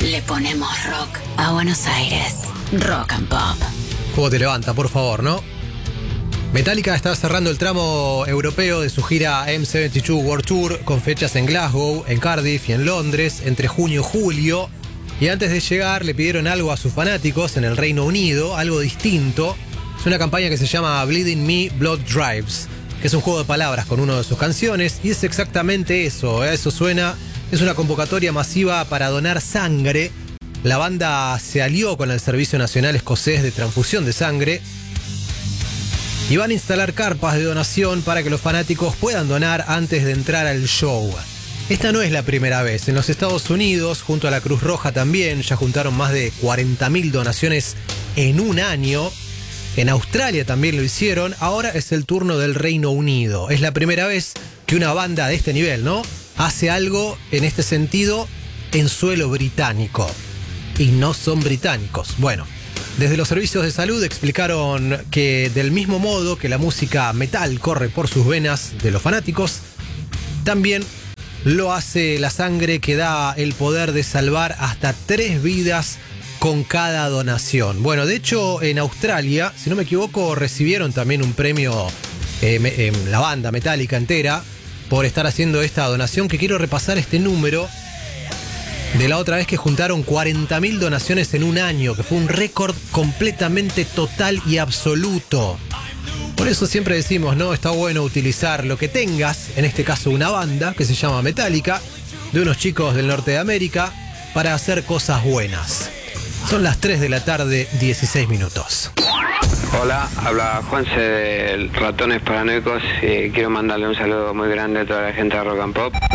Le ponemos rock a Buenos Aires. Rock and Pop. ¿Cómo te levanta, por favor, no? Metallica está cerrando el tramo europeo de su gira M72 World Tour con fechas en Glasgow, en Cardiff y en Londres entre junio y julio. Y antes de llegar le pidieron algo a sus fanáticos en el Reino Unido, algo distinto. Es una campaña que se llama Bleeding Me, Blood Drives, que es un juego de palabras con una de sus canciones, y es exactamente eso, eso suena. Es una convocatoria masiva para donar sangre. La banda se alió con el Servicio Nacional Escocés de Transfusión de Sangre y van a instalar carpas de donación para que los fanáticos puedan donar antes de entrar al show. Esta no es la primera vez. En los Estados Unidos, junto a la Cruz Roja también, ya juntaron más de 40.000 donaciones en un año. En Australia también lo hicieron. Ahora es el turno del Reino Unido. Es la primera vez que una banda de este nivel, ¿no?, hace algo en este sentido en suelo británico. Y no son británicos. Bueno, desde los servicios de salud explicaron que del mismo modo que la música metal corre por sus venas de los fanáticos, también lo hace la sangre, que da el poder de salvar hasta 3 vidas con cada donación. Bueno, de hecho en Australia, si no me equivoco, recibieron también un premio la banda Metallica entera por estar haciendo esta donación, que quiero repasar este número de la otra vez que juntaron 40.000 donaciones en un año, que fue un récord completamente total y absoluto. Por eso siempre decimos, ¿no?, está bueno utilizar lo que tengas, en este caso una banda que se llama Metallica, de unos chicos del norte de América, para hacer cosas buenas. Son las 3 de la tarde, 16 minutos. Hola, habla Juanse de Ratones Paranoicos y quiero mandarle un saludo muy grande a toda la gente de Rock and Pop.